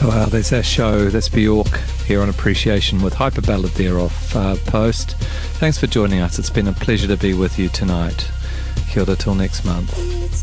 Well, there's our show. That's Bjork here on Appreciation with Hyper Ballad there off Post. Thanks for joining us. It's been a pleasure to be with you tonight. Kia ora till next month.